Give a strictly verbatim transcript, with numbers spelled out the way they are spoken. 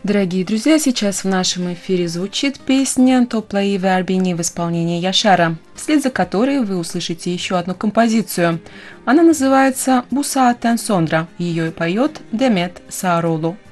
Дорогие друзья, сейчас в нашем эфире звучит песня «Топлаи Вербини» в исполнении Яшара, вслед за которой вы услышите еще одну композицию. Она называется «Буса Сондра», ее и поет Демет Сааролу.